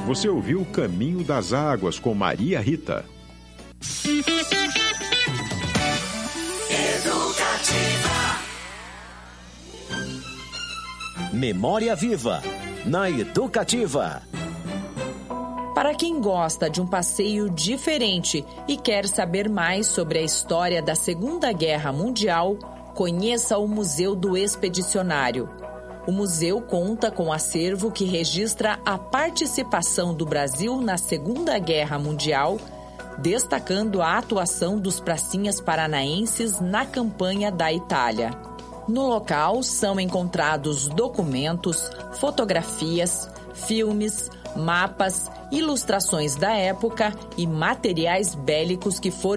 você ouviu Caminho das Águas com Maria Rita. Memória Viva, na Educativa. Para quem gosta de um passeio diferente e quer saber mais sobre a história da Segunda Guerra Mundial, conheça o Museu do Expedicionário. O museu conta com um acervo que registra a participação do Brasil na Segunda Guerra Mundial, destacando a atuação dos pracinhas paranaenses na campanha da Itália. No local são encontrados documentos, fotografias, filmes, mapas, ilustrações da época e materiais bélicos que foram